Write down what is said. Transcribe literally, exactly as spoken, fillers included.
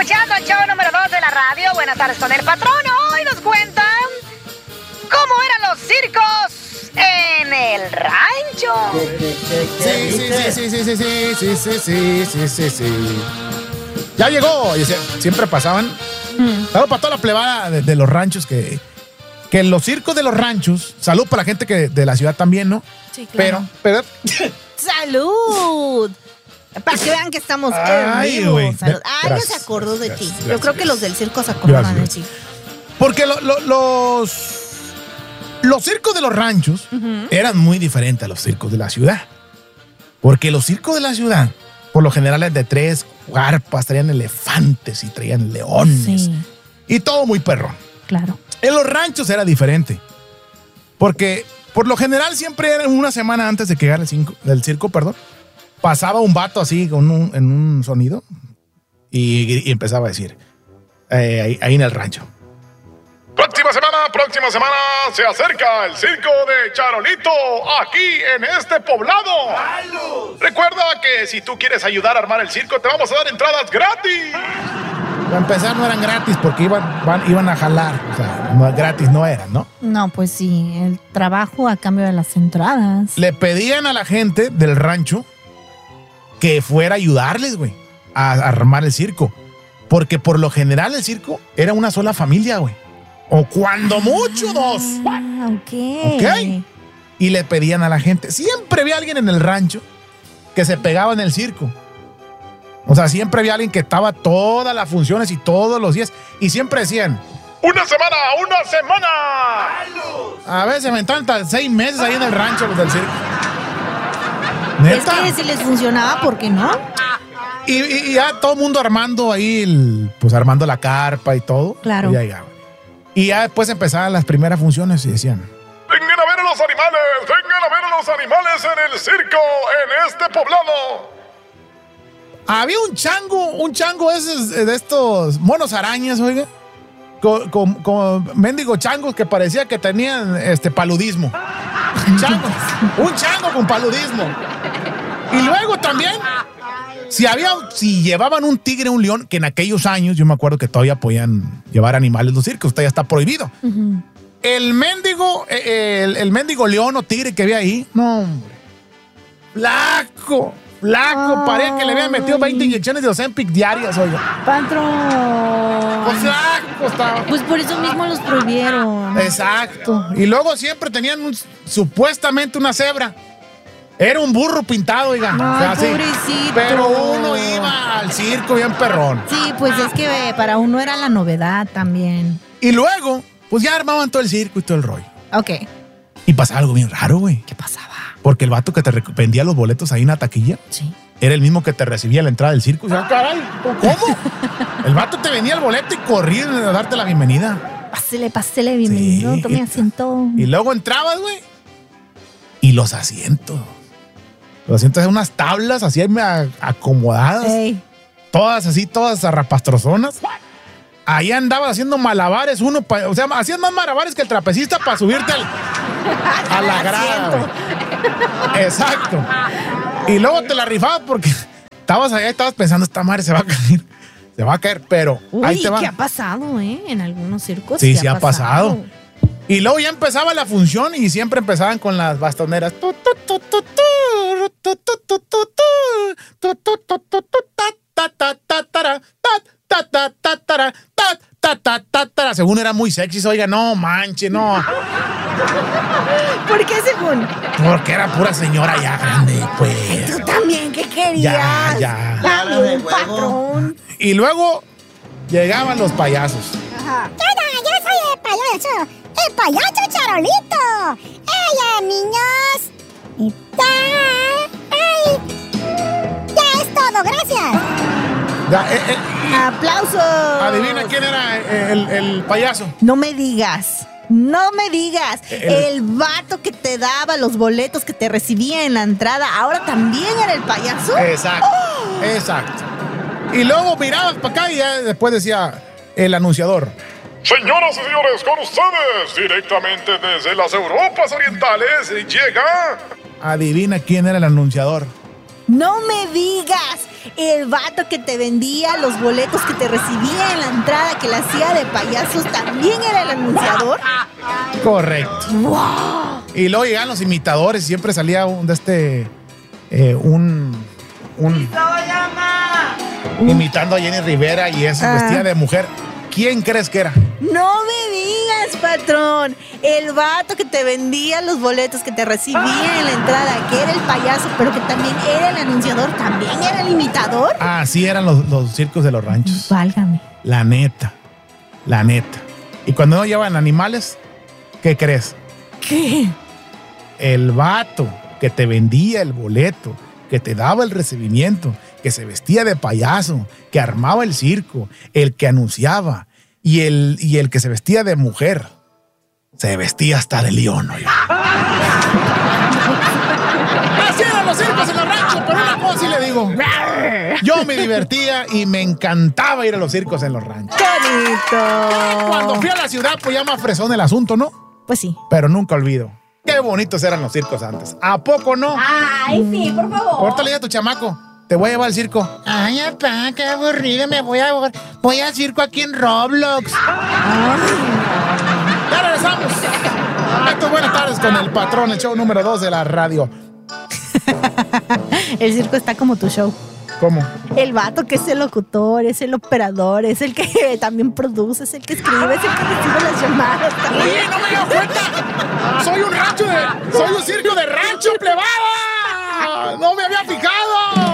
escuchando el show número dos de la radio. Buenas tardes con el patrón. Hoy nos cuentan cómo eran los circos en el rancho. Sí, sí, sí, sí, sí, sí, sí, sí, sí, sí, sí, sí. Ya llegó. Y siempre pasaban. Mm. Salud para toda la plebada de, de los ranchos que, que los circos de los ranchos. Salud para la gente que de la ciudad también, ¿no? Sí, claro. Pero, pero. ¡Salud! Para que vean que estamos Ay, en vivo. güey. Salud. Ah, Gracias, ya se acordó de gracias, ti. gracias, Yo creo gracias. que los del circo se acordaban de ti. Porque lo, lo, los, los circos de los ranchos uh-huh. eran muy diferentes a los circos de la ciudad. Porque los circos de la ciudad, por lo general, es de tres carpas, traían elefantes y traían leones. Sí. Y todo muy perrón. Claro. En los ranchos era diferente. Porque por lo general siempre era una semana antes de que llegara el, cinco, el circo, perdón, pasaba un vato así con un, en un sonido y, y empezaba a decir eh, ahí, ahí en el rancho. Próxima semana, próxima semana se acerca el circo de Charolito aquí en este poblado. ¡Carlos! Recuerda que si tú quieres ayudar a armar el circo te vamos a dar entradas gratis. Para empezar no eran gratis porque iban, van, iban a jalar, o sea, no, gratis no eran, ¿no? No, pues sí, el trabajo a cambio de las entradas. Le pedían a la gente del rancho que fuera a ayudarles, güey, a, a armar el circo. Porque por lo general el circo era una sola familia, güey. O cuando mucho, ah, dos. Ok. Ok. Y le pedían a la gente. Siempre había alguien en el rancho que se pegaba en el circo. O sea, siempre había alguien que estaba todas las funciones y todos los días. Y siempre decían: ¡una semana, una semana! A veces se aventaban hasta seis meses ahí en el rancho los del circo. ¿Neta? Es que si les funcionaba, ¿por qué no? Y, y, y ya todo el mundo armando ahí, el, pues armando la carpa y todo. Claro. Y ya llegaba. Y ya después empezaban las primeras funciones y decían: vengan a ver a los animales, vengan a ver a los animales en el circo, en este poblado. Había un chango, un chango esos, de estos monos arañas, oiga, con, con, con mendigo changos que parecía que tenían este paludismo. Changos, un chango con paludismo. Y luego también, si había, si llevaban un tigre, un león, que en aquellos años, yo me acuerdo que todavía podían llevar animales en los circos, usted ya está prohibido. Uh-huh. El mendigo, el, el mendigo león o tigre que había ahí, no, hombre, flaco. Flaco, parecía que le habían metido veinte inyecciones de Ozempic diarias, oiga. Patrón. Pues flaco estaba. Pues por eso mismo los prohibieron. Exacto. Y luego siempre tenían un, supuestamente una cebra. Era un burro pintado, oiga. Ay, o sea, pobrecito. Sí, pero uno iba al circo bien perrón. Sí, pues es que para uno era la novedad también. Y luego, pues ya armaban todo el circo y todo el rollo. Ok. Y pasaba algo bien raro, güey. ¿Qué pasaba? Porque el vato que te vendía los boletos ahí en la taquilla, sí, era el mismo que te recibía a la entrada del circo. O sea, caray, ¿cómo? El vato te vendía el boleto y corría a darte la bienvenida. Pásele, pásele, bienvenido, sí, tome asiento. Y luego entrabas, güey. Y los asientos. Los asientos eran unas tablas así acomodadas. Hey. Todas así, todas zarrapastrozonas. Ahí andabas haciendo malabares uno, pa, o sea, hacías más malabares que el trapecista para subirte al, a la grada. Exacto. Y luego te la rifabas porque estabas allá y estabas pensando, esta madre se va a caer, se va a caer, pero uy, ahí te va. ¿Qué ha pasado, eh? En algunos circos. Sí, sí ha pasado. pasado. Y luego ya empezaba la función y siempre empezaban con las bastoneras. Según era muy sexy, oiga, no manche, no. ¿Por qué según? Porque era pura señora ya grande, pues. ¿Tú también qué querías? Ya, ya. También, patrón. Y luego llegaban los payasos. Ajá. Hola, yo soy el payaso. El payaso Charolito. ¡Ey, niños! Y tal. ¡Ay! Ya es todo, gracias. Ya, eh, eh, ¡aplausos! Adivina quién era el, el payaso. No me digas. No me digas. El, el vato que te daba los boletos, que te recibía en la entrada, ahora también era el payaso. Exacto. Oh. Exacto. Y luego mirabas para acá y ya después decía el anunciador: señoras y señores, con ustedes, directamente desde las Europas Orientales, llega... Adivina quién era el anunciador. No me digas. El vato que te vendía los boletos, que te recibía en la entrada, que la hacía de payasos, ¿también era el anunciador? Correcto. ¡Wow! Y luego llegaban los imitadores, siempre salía un de este, eh, un, un imitando a Jenny Rivera y eso, Ah. vestida de mujer. ¿Quién crees que era? No me digas, patrón. El vato que te vendía los boletos, que te recibía en la entrada, que era el payaso, pero que también era el anunciador, ¿también era el imitador? Ah, sí, eran los, los circos de los ranchos. Válgame. La neta, la neta. Y cuando no llevan animales, ¿qué crees? ¿Qué? El vato que te vendía el boleto, que te daba el recibimiento, que se vestía de payaso, que armaba el circo, el que anunciaba y el, y el que se vestía de mujer, se vestía hasta de león, oiga. Así eran los circos en los ranchos, pero una cosa sí le digo. Yo me divertía y me encantaba ir a los circos en los ranchos. ¡Qué bonito! Cuando fui a la ciudad, pues ya más fresón el asunto, ¿no? Pues sí. Pero nunca olvido. Qué bonitos eran los circos antes. ¿A poco no? Ay, sí, por favor. Ahorita le digo a tu chamaco, te voy a llevar al circo. Ay, papá, qué aburrido, me voy a voy al circo aquí en Roblox. Ya regresamos. Esto es Buenas Tardes con el Patrón, el show número dos de la radio. El circo está como tu show. ¿Cómo? El vato que es el locutor, es el operador, es el que también produce, es el que escribe, es el que recibe las llamadas. también. Oye, no me he dado cuenta. Soy un rancho de... Soy un circo de rancho, plebada. No me había fijado.